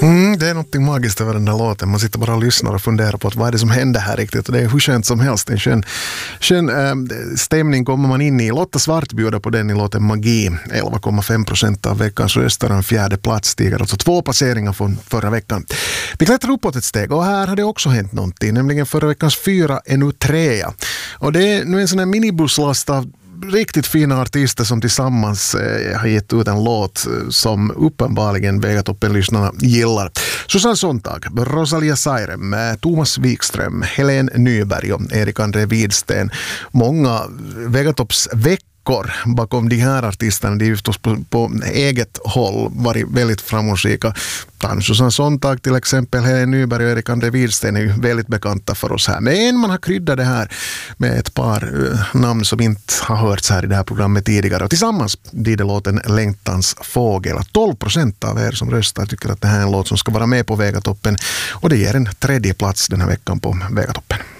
Det är något magiskt över den där låten. Man sitter bara och lyssnar och funderar på vad är det som händer här riktigt. Och det är hur skönt som helst. En skön stämning kommer man in i. Lotta Svart bjuder på den i låten Magi. 11,5% av veckans röster och en fjärde plats stiger. Alltså 2 placeringar från förra veckan. Vi klättrar uppåt ett steg och här har det också hänt någonting. Nämligen förra veckans 4 är nu 3. Och det är nu en sån här minibusslast av riktigt fina artister som tillsammans har gett ut en låt som uppenbarligen Vegatoppen-lyssnarna gillar. Susanne Sontag, Rosalia Sairem, Thomas Wikström, Helen Nyberg och Erik André Widsten. Många Vegatopps bakom de här artisterna, de är förstås på eget håll varit väldigt framgångsrika. Susanne Sontag till exempel, Helen Nyberg och Erik André Widsten är ju väldigt bekanta för oss här. Men man har kryddat det här med ett par namn som inte har hörts här i det här programmet tidigare. Och tillsammans blir det låten Längtans fågel. 12% av er som röstar tycker att det här är en låt som ska vara med på Vegatoppen. Och det ger en 3:e plats den här veckan på Vegatoppen.